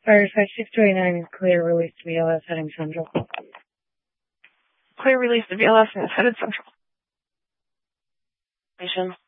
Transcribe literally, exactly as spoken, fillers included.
Fireside six twenty-nine, clear release to V L S heading central. Clear release to V L S and it's headed central. Station.